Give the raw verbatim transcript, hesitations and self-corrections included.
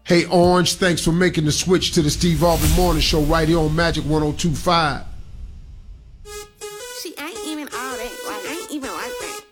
Hey, Orange, thanks for making the switch to the Steve Harvey Morning Show right here on Magic one oh two point five. See, I ain't even all that. Like, I ain't even like that.